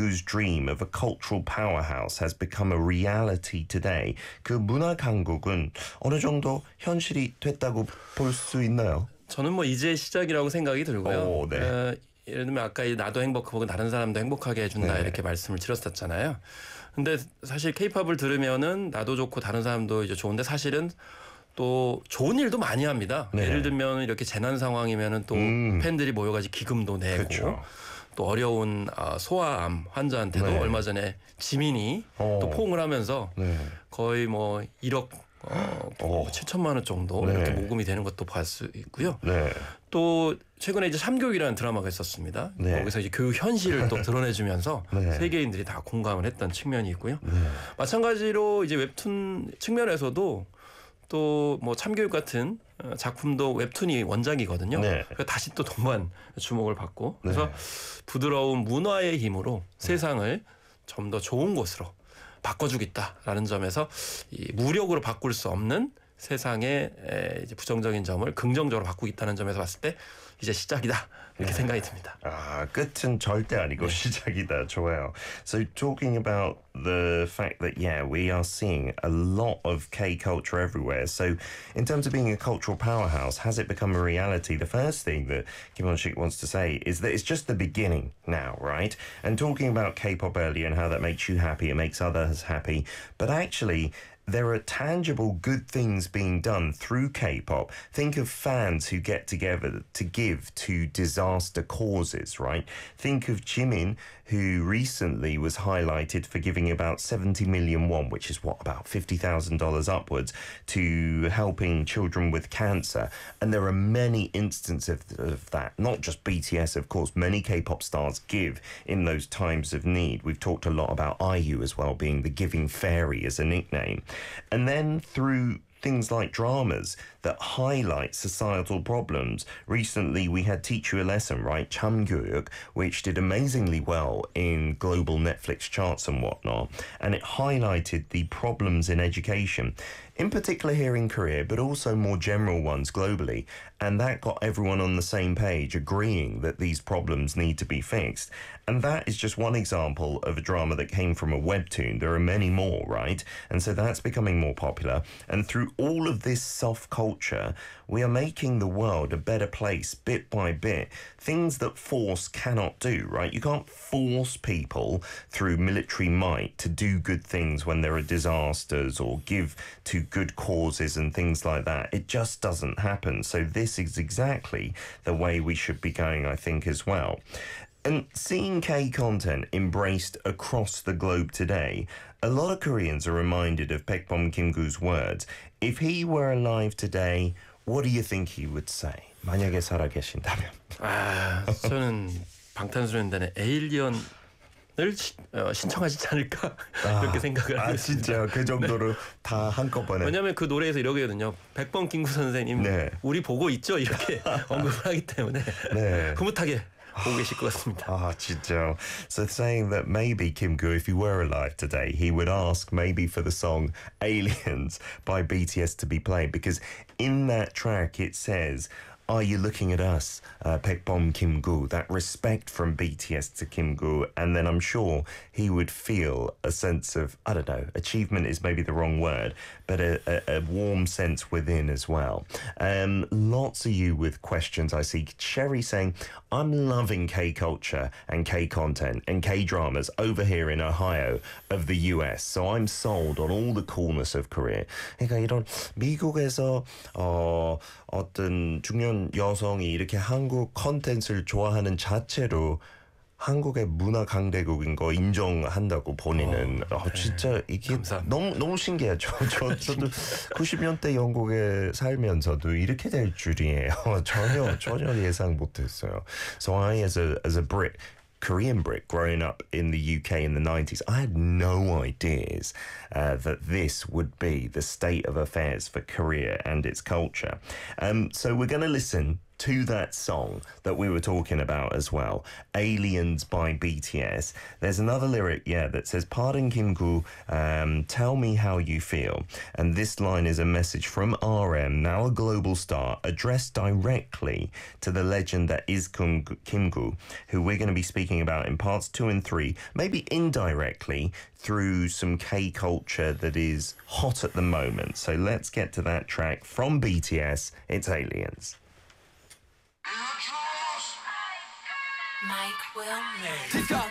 Kim-gu's dream of a cultural powerhouse has become a reality today. 그 문화 강국은 어느 정도 현실이 됐다고 볼 수 있나요? 저는 뭐 이제 시작이라고 생각이 들고요. 네. 예를 들면 아까 나도 행복하고 다른 사람도 행복하게 해준다 이렇게 말씀을 드렸었잖아요. 근데 사실 케이팝을 들으면은 나도 좋고 다른 사람도 이제 좋은데 사실은 또 좋은 일도 많이 합니다. 예를 들면 이렇게 재난 상황이면은 또 팬들이 모여가지고 기금도 내고 그쵸. 또 어려운 소아암 환자한테도 얼마 전에 지민이 또 포옹을 하면서 거의 뭐 1억 7천만 원 정도 이렇게 모금이 되는 것도 볼 수 있고요. 또 최근에 이제 참교육이라는 드라마가 있었습니다. 거기서 이제 교육 현실을 또 드러내주면서 세계인들이 다 공감을 했던 측면이 있고요. 마찬가지로 이제 웹툰 측면에서도 또 뭐 참교육 같은 작품도 웹툰이 원작이거든요. 그래서 다시 또 동반 주목을 받고 그래서 부드러운 문화의 힘으로 세상을 좀 더 좋은 곳으로 바꿔주겠다라는 점에서 이 무력으로 바꿀 수 없는 세상의 이제 부정적인 점을 긍정적으로 바꾸겠다는 점에서 봤을 때 이제 시작이다 이렇게 생각이 듭니다. 끝은 절대 아니고 시작이다. 좋아요. So talking about the fact that we are seeing a lot of K culture everywhere. So in terms of being a cultural powerhouse, has it become a reality? The first thing that Kim Won-sik wants to say is that it's just the beginning now, right? And talking about K-pop earlier and how that makes you happy, it makes others happy, but actually there are tangible good things being done through K-pop. Think of fans who get together to give to disaster causes, right? Think of Jimin, who recently was highlighted for giving about 70 million won, which is about $50,000 upwards, to helping children with cancer. And there are many instances of that, not just BTS, of course. Many K-pop stars give in those times of need. We've talked a lot about IU as well, being the giving fairy as a nickname. And then through things like dramas that highlight societal problems. Recently, we had Teach You a Lesson, right? 참교육, which did amazingly well in global Netflix charts and whatnot. And it highlighted the problems in education, in particular here in Korea, but also more general ones globally. And that got everyone on the same page, agreeing that these problems need to be fixed. And that is just one example of a drama that came from a webtoon. There are many more, right? And so that's becoming more popular. And through all of this soft culture, we are making the world a better place bit by bit. Things that force cannot do, right? You can't force people through military might to do good things when there are disasters or give to good causes and things like that. It just doesn't happen. So this is exactly the way we should be going, I think, as well. And seeing K content embraced across the globe today, a lot of Koreans are reminded of Baekbom Kim-gu's words. If he were alive today, what do you think he would say? 만약에 살아계신다면. 저는 방탄소년단의 에일리언을 신청하지 않을까 이렇게 생각을 하고 있습니다. 진짜 그 정도로 다 한꺼번에. 왜냐하면 그 노래에서 이러거든요. 백범 김구 선생님 우리 보고 있죠 이렇게 언급을 하기 때문에 흐뭇하게 보고 계실 것 같습니다. 진짜. So saying that maybe Kim-gu, if he were alive today, he would ask maybe for the song Aliens by BTS to be played, because in that track it says, are you looking at us, Baekbom Kim-gu? That respect from BTS to Kim-gu, and then I'm sure he would feel a sense of, I don't know, achievement is maybe the wrong word, but a warm sense within as well. Lots of you with questions. I see Sherry saying, I'm loving K-culture and K-content and K-dramas over here in Ohio of the US, so I'm sold on all the coolness of Korea. 그러니까 이런 미국에서 어떤 중년 여성이 이렇게 한국 컨텐츠를 좋아하는 자체로 한국의 문화 강대국인 거 인정한다고 본인은 진짜 이게 너무 신기하죠. 저도 90년대 영국에 살면서도 이렇게 될 줄이에요. 전혀 예상 못했어요. So I as a Brit, Korean Brit growing up in the UK in the 90s, I had no ideas that this would be the state of affairs for Korea and its culture. So we're going to listen to that song that we were talking about as well, Aliens by BTS, there's another lyric, that says, Pardon Kim-gu, tell me how you feel. And this line is a message from RM, now a global star, addressed directly to the legend that is Kim-gu, who we're going to be speaking about in parts 2 and 3, maybe indirectly through some K-culture that is hot at the moment. So let's get to that track from BTS. It's Aliens. Mike Will.